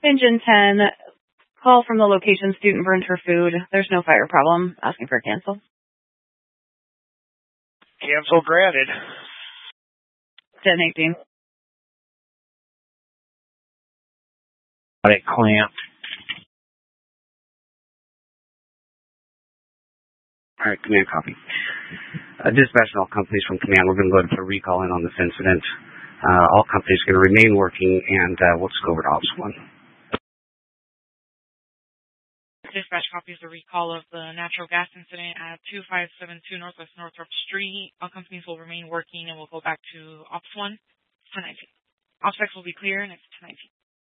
Engine 10, call from the location student burned her food. There's no fire problem. Asking for a cancel. Cancel granted. 1018. Got it clamped. All right, command copy. Dispatch all companies from command. We're going to go to recall in on this incident. All companies are going to remain working, and we'll just go over to Ops 1. Dispatch copies the recall of the natural gas incident at 2572 Northwest Northrop Street. All companies will remain working, and we'll go back to Ops 1 for 19. Ops 6 will be clear, and it's 1019.